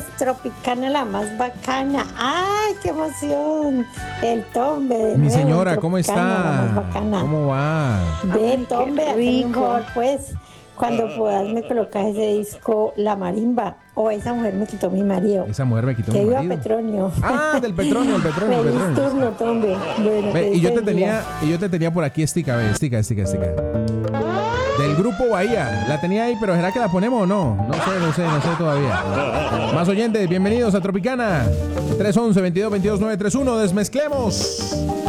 tardes, Tropicana, la más bacana. ¡Ay, qué emoción! El Tombe. De Mi nuevo, señora, ¿cómo Tropicana, la más está? bacana. ¿Cómo va? Ve, Tombe, hazme un rico. favor, pues. Cuando puedas me colocas ese disco La Marimba. O esa mujer me quitó mi marido. Esa mujer me quitó Que mi viva marido. Petronio. Ah, del Petronio, el Petronio, el Feliz Petronio. turno, Tombe. Bueno, Ve, que y yo Dios te bendiga. tenía por aquí estica. Del grupo Bahía. La tenía ahí, pero ¿será que la ponemos o no? No sé todavía. Más oyentes, bienvenidos a Tropicana. 311-22-22-931. Desmezclemos.